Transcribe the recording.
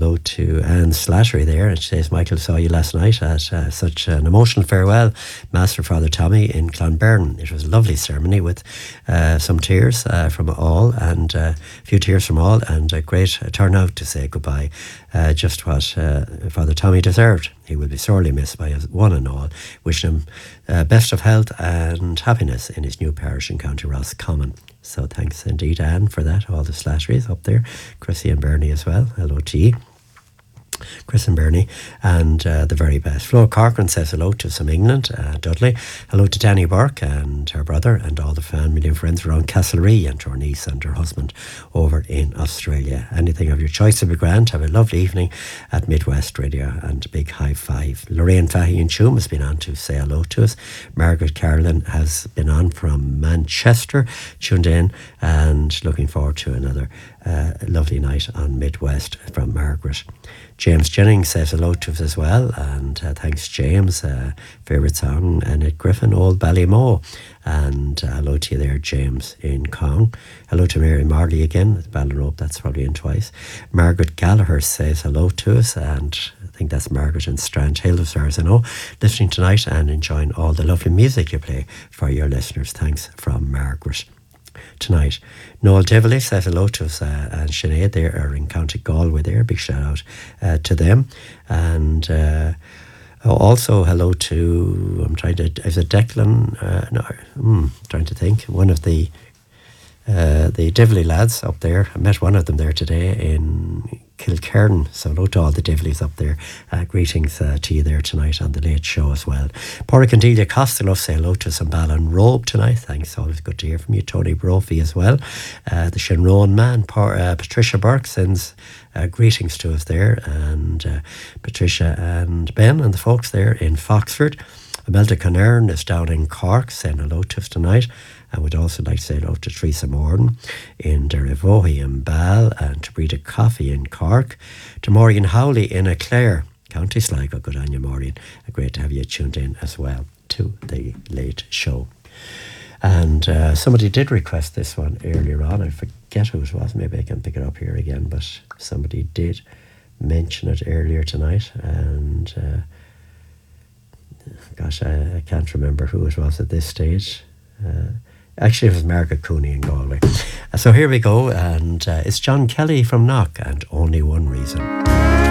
hello to Anne Slattery there, and she says, Michael, saw you last night at such an emotional farewell, Master Father Tommy in Clonberne. It was a lovely ceremony with some tears from all, and a few tears from all, and a great turnout to say goodbye. Just what Father Tommy deserved. He will be sorely missed by us one and all. Wishing him best of health and happiness in his new parish in County Roscommon. So thanks indeed, Anne, for that. All the Slatteries up there. Chrissy and Bernie as well. Hello to you. Chris and Bernie, and the very best. Flo Corcoran says hello to some England, Dudley. Hello to Danny Burke and her brother and all the family and friends around Castlerea, and to her niece and her husband over in Australia. Anything of your choice will be grand. Have a lovely evening at Midwest Radio, and a big high five. Lorraine Fahy and Choom has been on to say hello to us. Margaret Carolyn has been on from Manchester, tuned in, and looking forward to another lovely night on Midwest from Margaret. James Jennings says hello to us as well, and thanks James. Favourite song, Annette Griffin, Old Ballymo, and hello to you there, James in Cong. Hello to Mary Marley again at Ballinrobe, that's probably in twice. Margaret Gallagher says hello to us, and I think that's Margaret in Strand Hill as far as I know, listening tonight and enjoying all the lovely music you play for your listeners. Thanks from Margaret. Tonight, Noel Tivoli says hello to us, and Sinead there are in County Galway there. Big shout out to them. And also hello to, is it Declan? Trying to think. One of the Divley lads up there. I met one of them there today in Kilcairn, so hello to all the Divleys up there. Greetings to you there tonight on the late show as well. Porrick and Delia Costello say hello to some Ballinrobe tonight. Thanks, always good to hear from you. Tony Brophy as well. The Shinrone man, Patricia Burke sends greetings to us there, and Patricia and Ben and the folks there in Foxford. Imelda Conern is down in Cork saying hello to us tonight. I would also like to say hello to Teresa Morden in Derryvohy and Ball, and to Breda Coffee in Cork, to Maureen Howley in Clare, County Sligo. Good on you, Maureen. Great to have you tuned in as well to the late show. And somebody did request this one earlier on. I forget who it was. Maybe I can pick it up here again, but somebody did mention it earlier tonight, and gosh, I can't remember who it was at this stage. Actually, it was Margaret Cooney in Galway. So here we go, and it's John Kelly from Knock, and Only One Reason.